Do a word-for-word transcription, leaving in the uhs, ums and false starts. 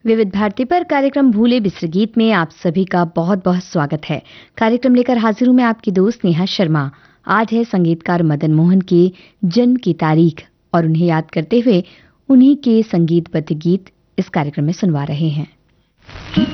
विविध भारती पर कार्यक्रम भूले बिसरे गीत में आप सभी का बहुत बहुत स्वागत है। कार्यक्रम लेकर हाजिर हूं मैं आपकी दोस्त नेहा शर्मा। आज है संगीतकार मदन मोहन के जन्म की तारीख और उन्हें याद करते हुए उन्हीं के संगीतबद्ध गीत इस कार्यक्रम में सुनवा रहे हैं।